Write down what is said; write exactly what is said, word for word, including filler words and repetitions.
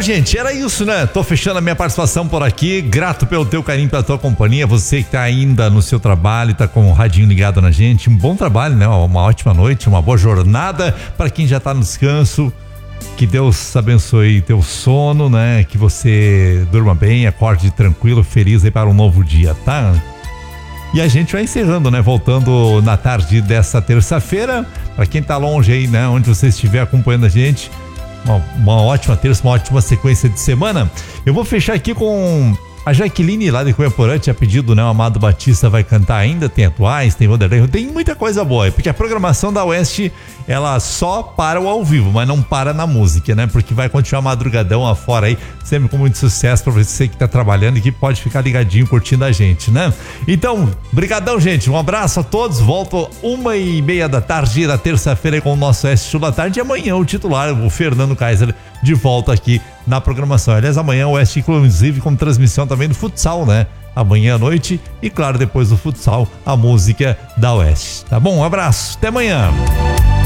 gente, era isso, né? Tô fechando a minha participação por aqui. Grato pelo teu carinho, pela tua companhia. Você que tá ainda no seu trabalho, tá com o radinho ligado na gente. Um bom trabalho, né? Uma ótima noite, uma boa jornada para quem já tá no descanso. Que Deus abençoe teu sono, né? Que você durma bem, acorde tranquilo, feliz aí para um novo dia, tá? E a gente vai encerrando, né? Voltando na tarde dessa terça-feira. Para quem tá longe aí, né? Onde você estiver acompanhando a gente, uma, uma ótima terça, uma ótima sequência de semana. Eu vou fechar aqui com a Jaqueline lá de Cunhaporã, tinha pedido, né? O Amado Batista vai cantar ainda, tem atuais, tem Vanderlei, tem muita coisa boa, porque a programação da Oeste, ela só para o ao vivo, mas não para na música, né? Porque vai continuar madrugadão afora aí, sempre com muito sucesso pra você que tá trabalhando e que pode ficar ligadinho curtindo a gente, né? Então, brigadão, gente, um abraço a todos, volto uma e meia da tarde da terça-feira com o nosso Oeste Show da Tarde, e amanhã o titular, o Fernando Kaiser, de volta aqui na programação. Aliás, amanhã o Oeste, inclusive, com transmissão também do futsal, né? Amanhã à noite e, claro, depois do futsal, a música da Oeste. Tá bom? Um abraço, até amanhã.